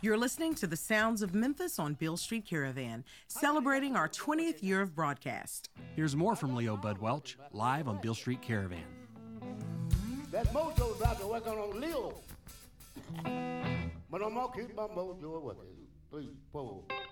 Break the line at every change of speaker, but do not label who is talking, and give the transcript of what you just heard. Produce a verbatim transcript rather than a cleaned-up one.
You're listening to the sounds of Memphis on Beale Street Caravan, celebrating our twentieth year of broadcast.
Here's more from Leo Bud Welch, live on Beale Street Caravan.
That mojo's about to work on Leo. But I'm gonna keep my mojo working. Three, four.